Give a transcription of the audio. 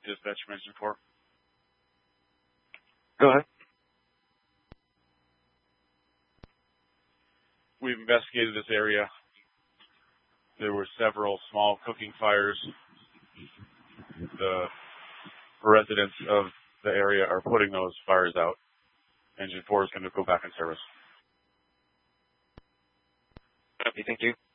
dispatch from Engine 4. Go ahead. We've investigated this area. There were several small cooking fires. The residents of the area are putting those fires out. Engine 4 is going to go back in service. Okay, thank you.